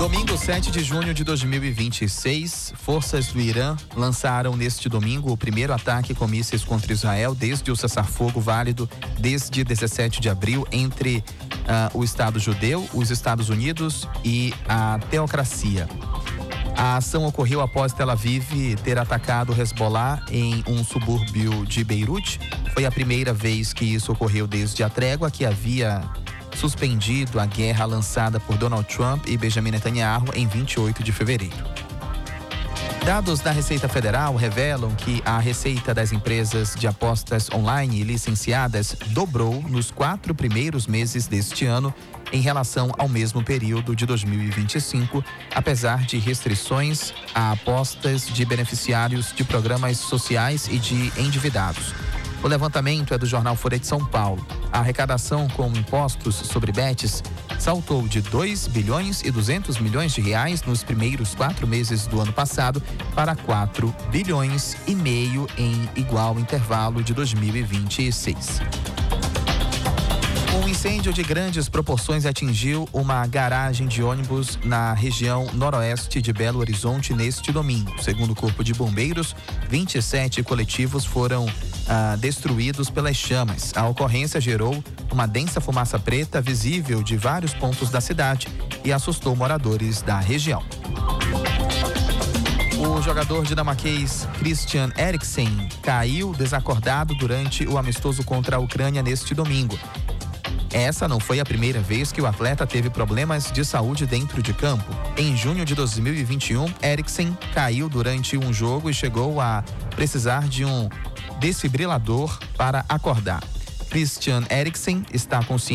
Domingo 7 de junho de 2026, forças do Irã lançaram neste domingo o primeiro ataque com mísseis contra Israel desde o cessar-fogo válido desde 17 de abril entre o Estado judeu, os Estados Unidos e a teocracia. A ação ocorreu após Tel Aviv ter atacado o Hezbollah em um subúrbio de Beirute. Foi a primeira vez que isso ocorreu desde a trégua que havia suspendido a guerra lançada por Donald Trump e Benjamin Netanyahu em 28 de fevereiro. Dados da Receita Federal revelam que a receita das empresas de apostas online licenciadas dobrou nos 4 primeiros meses deste ano em relação ao mesmo período de 2025, apesar de restrições a apostas de beneficiários de programas sociais e de endividados. O levantamento é do jornal Folha de São Paulo. A arrecadação com impostos sobre bets saltou de 2 bilhões e 200 milhões de reais nos primeiros 4 meses do ano passado para 4 bilhões e meio em igual intervalo de 2026. Um incêndio de grandes proporções atingiu uma garagem de ônibus na região noroeste de Belo Horizonte neste domingo. Segundo o Corpo de Bombeiros, 27 coletivos foram destruídos pelas chamas. A ocorrência gerou uma densa fumaça preta visível de vários pontos da cidade e assustou moradores da região. O jogador dinamarquês Christian Eriksen caiu desacordado durante o amistoso contra a Ucrânia neste domingo. Essa não foi a primeira vez que o atleta teve problemas de saúde dentro de campo. Em junho de 2021, Eriksen caiu durante um jogo e chegou a precisar de um desfibrilador para acordar. Christian Eriksen está consciente